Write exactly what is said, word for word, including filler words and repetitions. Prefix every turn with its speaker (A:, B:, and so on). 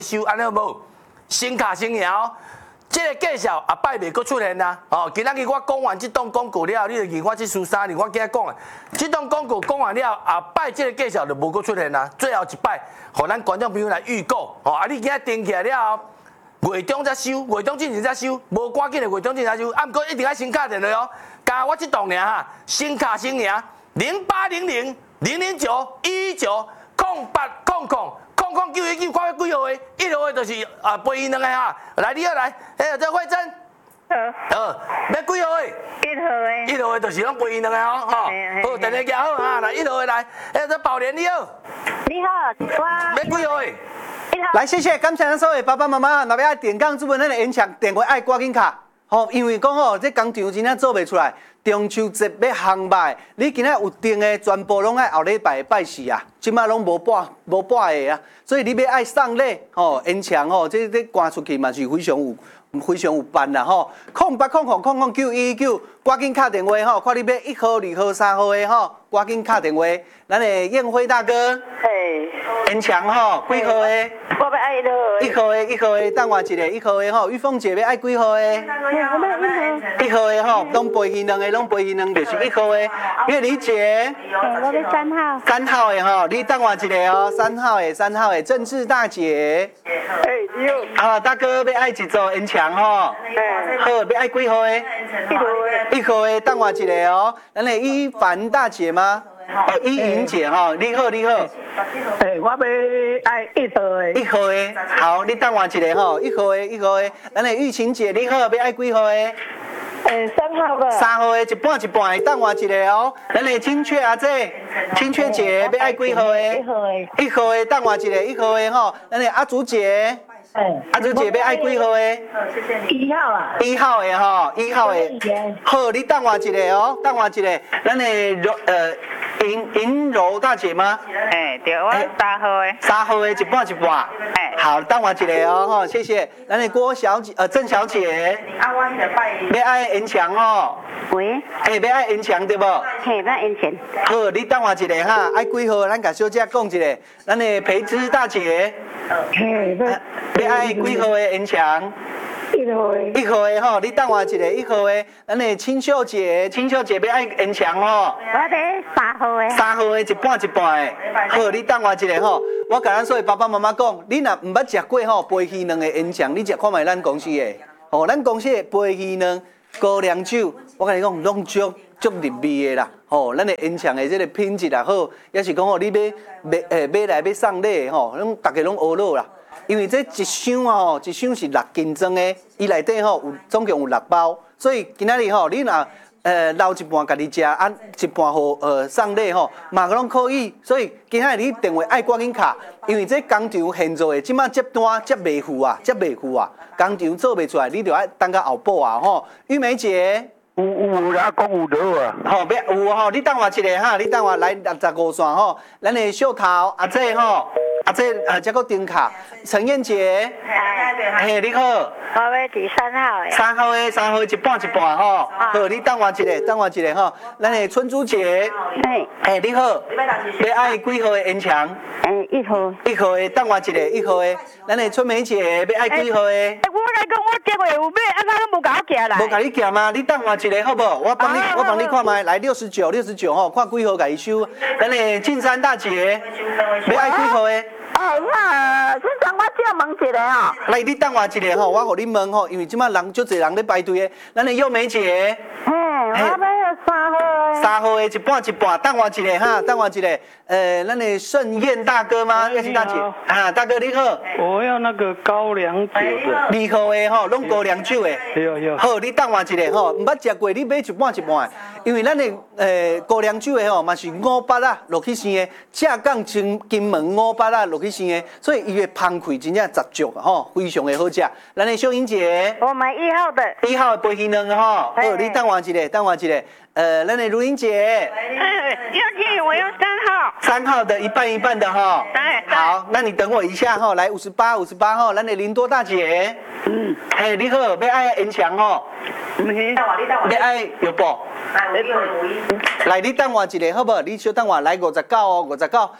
A: 收安尼有无？新卡新赢哦。这个介绍后摆袂阁出现啦。哦，今仔日我讲完这档广告了，你就记我这输三年，我今仔讲的，这档广告讲完了，后摆这个介绍就无阁出现啦。最后一摆，互咱观众朋友来预购。哦，啊，你今仔订起来了后，月中才收，月中之前才收，无赶紧的月中之前才收。啊，毋过一定要先卡电话哦，加我这档尔哈，新卡新赢零八零零零零九一一九空八空空。空空九一九，看要几号的？一号的就是啊，陪伊两个哈。来，你好来，哎，这慧珍。
B: 好。
A: 呃，要几号的？
B: 一号的。
A: 一号的就是拢陪伊两个哦，哈。好，电话夹好啊，来一号的来，哎，这宝莲你好。
B: 你好，我。
A: 要几号的？
C: 来，谢谢，感谢咱所有爸爸妈妈，若要爱电讲主文咱的演唱电话爱赶紧卡。吼，因为讲吼，这工厂真正做袂出来，中秋节要烘卖，你今仔有订的全部拢爱后礼拜拜四啊，即摆拢无半无半个啊，所以你要爱送礼吼，演唱吼，这这赶出去嘛是非常有非常有办啦吼，空八空空空空九一九，赶紧打电话吼，看你要一号、二号、三号的吼，赶紧打电话，咱的燕辉大哥，
B: 嘿，
C: 演唱吼，几号的？
B: 我要爱一号的。
C: 一号的，一号的，等我一下，一号的吼，玉凤姐要爱几号的？一号的吼，拢陪伊两个，拢陪伊两个就是一号的。月梨姐，
B: 我要三号。
C: 三号的吼，你等我一下哦，三号的，三号的，政治大姐。
B: 哎，你好。
C: 啊，大哥要爱一组演唱吼。
B: 哎。
C: 好，要爱几号的？
B: 一号的。
C: 一号的，等我一下哦。咱的一凡大姐吗？哦，依云姐哈，你好，你好。
B: 哎，我要爱一号的。
C: 一号的，好，你等我一下吼，一号的，一号的。咱的玉琴姐，你好，要爱几号的？
B: 哎，三号的。
C: 三号的，一半一半的，等我一下哦。咱的青雀阿姐，青雀姐要爱几号的？
B: 一号的。
C: 一号的，等我一下，一号的吼。咱的阿竹姐。
B: 哎，
C: 阿竹姐要爱几号的？
B: 一号啊。
C: 一号的吼，一号的。好，你等我一下哦，等我一下。咱的柔呃银银柔大姐吗？
B: 哎，对，我三号的。
C: 三号的，一半一半。
B: 哎，
C: 好，等我一下哦，吼，谢谢。咱的郭小姐，呃，郑小姐。
D: 啊，我迄个拜。
C: 要爱演唱哦。
B: 喂。
C: 哎，要爱演唱对无？
B: 嘿，那演唱。
C: 好，你等我一下哈，爱几号？咱甲小姐讲一下。咱的培芝大姐。
B: 嘿，
C: 要爱几号的演唱？
B: 一号的。
C: 一号的吼，你等我一下，一号的。咱的青秀姐，青秀姐要爱演唱吼。
B: 我伫三号的。
C: 三号的，一半一半的。好，你等我一下吼。我甲咱所有爸爸妈妈讲，你若毋捌食过吼杯鱼卵的演唱，你食看卖咱公司的。哦，咱公司的杯鱼卵、高粱酒，我甲你讲，拢足足入味的啦。吼，咱的演唱的这个品质也好，也是讲吼，你要买诶买来要送礼吼，拢大家拢学落啦。因为这一箱哦，一箱是六斤装的，伊内底吼有总共有六包，所以今仔日吼，你若呃留一半家己食，啊一半互呃送礼吼，嘛拢可以。所以今仔日你电话爱赶紧卡，因为这工厂现做的，即马接单接袂赴啊，接袂赴啊，工厂做袂出来，你就要等到后补啊吼。玉梅姐。
E: 有有啦，讲有落啊。
C: 吼，要有吼，你等我一下哈，你等我来六十五线吼，咱的秀桃阿姐吼，阿姐呃，这个丁卡，陈燕姐，嘿，你好。
B: 我要第三号的。
C: 三号的，三号一半一半吼。好，你等我一下，等我一下吼。咱的春珠姐，
B: 嘿，
C: 嘿，你好。要爱几号的演唱？
B: 哎，一号。
C: 一号的，等我一下，一号的。咱的春梅姐要爱几号的？
B: 哎，我来讲，我这个有买，啊，他都无甲我寄来。
C: 无甲你寄吗？你等我一下好不好？我帮你，我帮你看卖。来六十九，六十九吼，看几号甲伊收。咱的进山大姐，要爱几号的？
B: 哦，那先让我借问一下哦。
C: 来，你等我一下吼，我互你问吼，因为即马人足侪人咧排队的。咱的幼梅姐，
B: 嘿，我要三号的。
C: 三号的，一半一半，等我一下哈，等我一下。呃，咱的盛燕大哥吗？叶是大姐啊，大哥你好。
E: 我要那个高粱酒的。
C: 二号的吼，拢高粱酒的。
E: 有有。
C: 好，你等我一下吼，毋捌食过，你买一半一半的。因为咱的呃高粱酒的吼，嘛是五八啊落去生的，正港金金门五八啊落去生的，所以伊的芳气真正十足吼，非常的好食。咱的秀英姐，
B: 我买一号的。
C: 一号的杯鱼卵吼，好，你等我一下，等我一下。呃，咱的如英姐，
B: 要记我要三号。
C: 三号的一半一半的哈。
B: 对。
C: 好，那你等我一下哈，来五十八五十八号，咱的林多大姐。嗯。哎，你好，要爱演唱吼。
D: 唔是。
C: 要爱有无？来，你等我一下好不好？你小等我来五十九哦，五十九。